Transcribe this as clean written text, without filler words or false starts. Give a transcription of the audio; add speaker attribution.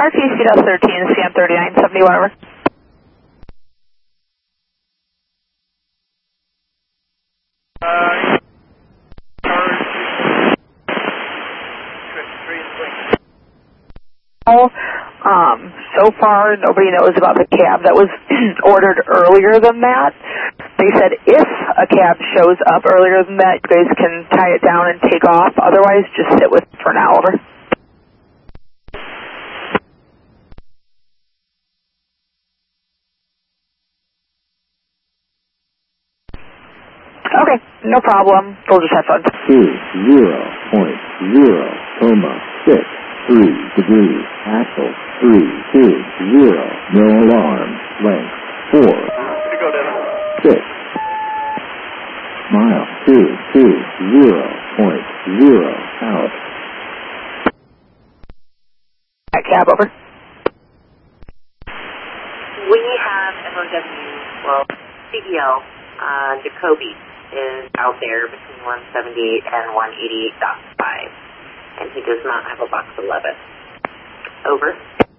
Speaker 1: RTC-13, CM3971, over. So far, nobody knows about the cab that was ordered earlier than that. They said if a cab shows up earlier than that, you guys can tie it down and take off. Otherwise, just sit with it for now, over. Okay, no problem. We'll just have fun.
Speaker 2: 20.0,6 degrees. Axle 320. No alarm. Length 4. 6. Mile 220.0 out.
Speaker 1: Cab, over.
Speaker 3: We have MOW, CDL, Jacoby is out there between 178 and 188.5, and he does not have a box 11. Over.